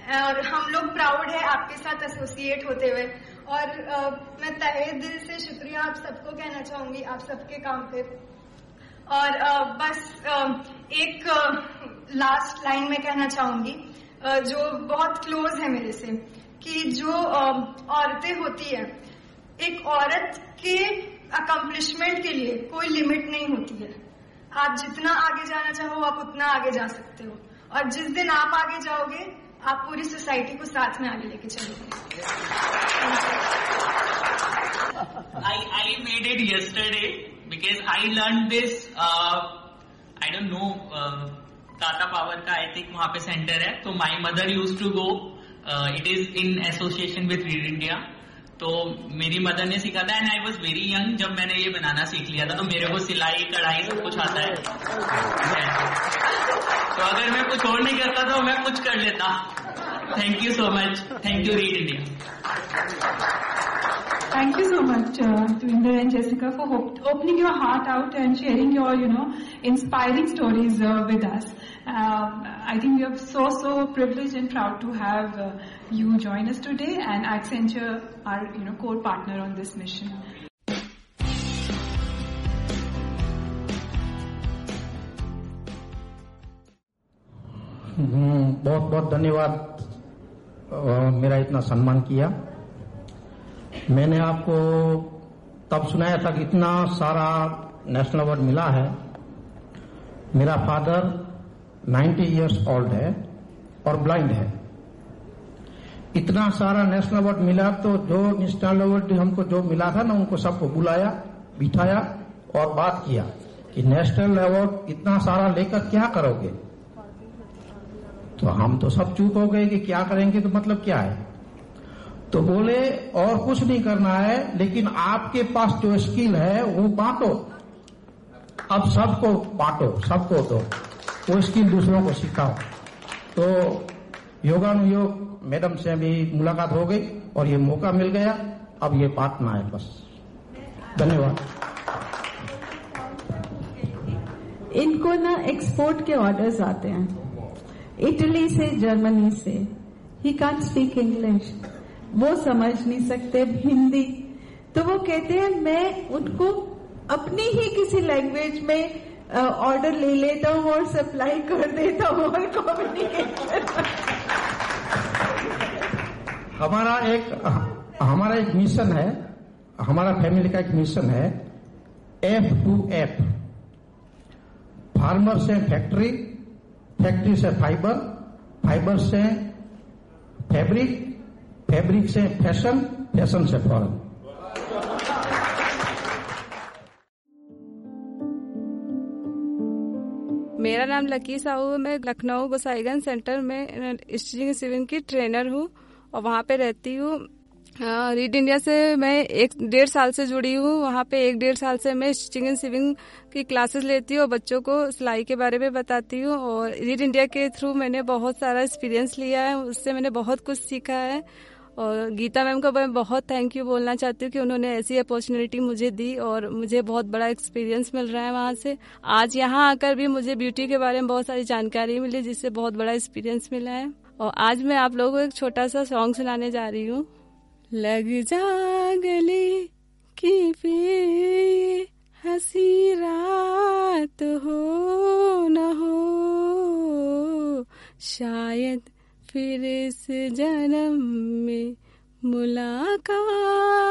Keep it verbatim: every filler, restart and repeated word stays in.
और हम लोग प्राउड है आपके साथ एसोसिएट होते हुए। और आ, मैं तहे दिल से शुक्रिया आप सबको कहना चाहूंगी, आप सबके काम पे। और आ, बस आ, एक आ, लास्ट लाइन में कहना चाहूंगी आ, जो बहुत क्लोज है मेरे से, कि जो आ, औरतें होती है, एक औरत के अकम्पलिशमेंट के लिए कोई लिमिट नहीं होती है। आप जितना आगे जाना चाहो आप उतना आगे जा सकते हो, और जिस दिन आप आगे जाओगे आप पूरी सोसाइटी को साथ में आगे लेके चलोगे। I I made it yesterday because I learned this. Uh, I don't know. Uh, Tata Power का I think वहाँ पे सेंटर है, तो my mother used to go. Uh, it is in association with Read India. तो मेरी mother ने सिखा था, and I was very young जब मैंने ये बनाना सीख लिया था। तो मेरे को सिलाई कढ़ाई सब कुछ आता है, तो अगर मैं कुछ और नहीं करता तो मैं कुछ कर लेता। Thank you so much, thank you read India. Thank you so much, uh, Devinder and Jessica, for op- opening your heart out and sharing your, you know, inspiring stories uh, with us. Uh, I think we are so, so privileged and proud to have uh, you join us today, and Accenture, our, you know, core partner on this mission. बहुत बहुत धन्यवाद मेरा इतना सम्मान किया। मैंने आपको तब सुनाया था कि इतना सारा नेशनल अवार्ड मिला है। मेरा फादर नब्बे इयर्स ओल्ड है और ब्लाइंड है। इतना सारा नेशनल अवार्ड मिला, तो जो नेशनल अवार्ड हमको जो मिला था ना, उनको सबको बुलाया, बिठाया और बात किया कि नेशनल अवार्ड इतना सारा लेकर क्या करोगे। तो हम तो सब चुप हो गए कि क्या करेंगे, तो मतलब क्या है। तो बोले और कुछ नहीं करना है, लेकिन आपके पास जो स्किल है वो बांटो, अब सबको बांटो, सबको दो, वो स्किल दूसरों को सिखाओ। तो योगानुयोग मैडम से भी मुलाकात हो गई और ये मौका मिल गया, अब ये बांटना है बस। धन्यवाद। इनको ना एक्सपोर्ट के ऑर्डर्स आते हैं, इटली से, जर्मनी से। ही कांट स्पीक इंग्लिश, वो समझ नहीं सकते हिंदी, तो वो कहते हैं मैं उनको अपनी ही किसी लैंग्वेज में ऑर्डर ले लेता हूँ और सप्लाई कर देता हूँ और कम्युनिकेशन। हमारा एक हमारा एक मिशन है, हमारा फैमिली का एक मिशन है, एफ टू एफ। फार्मर से फैक्ट्री, फैक्ट्री से फाइबर, फाइबर से फैब्रिक, फैब्रिक से फैशन, फैशन से फॉरेन। मेरा नाम लकी साहू है। मैं लखनऊ गोसाईगंज सेंटर में स्टिचिंग सिविंग की ट्रेनर हूँ और वहाँ पे रहती हूँ। रीड इंडिया से मैं एक डेढ़ साल से जुड़ी हूँ। वहाँ पे एक डेढ़ साल से मैं स्टिचिंग एंड सिविंग की क्लासेस लेती हूँ और बच्चों को सिलाई के बारे में बताती हूँ। और रीड इंडिया के थ्रू मैंने बहुत सारा एक्सपीरियंस लिया है, उससे मैंने बहुत कुछ सीखा है। और गीता मैम को मैं बहुत थैंक यू बोलना चाहती हूँ कि उन्होंने ऐसी अपॉर्चुनिटी मुझे दी और मुझे बहुत बड़ा एक्सपीरियंस मिल रहा है वहाँ से। आज यहाँ आकर भी मुझे ब्यूटी के बारे में बहुत सारी जानकारी मिली, जिससे बहुत बड़ा एक्सपीरियंस मिला है। और आज मैं आप लोगों को एक छोटा सा सॉन्ग सुनाने जा रही हूँ। लग जा गले की फिर हंसी रात हो न हो, शायद फिर इस जन्म में मुलाकात